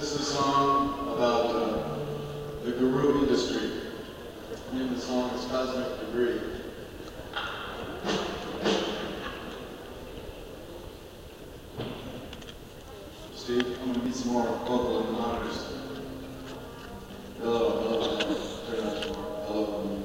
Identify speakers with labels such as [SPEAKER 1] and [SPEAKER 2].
[SPEAKER 1] This is a song about the guru industry. The name of the song is Cosmic Debris. Steve, I'm gonna need some more vocal and monitors. Hello. Turn on some more. Hello.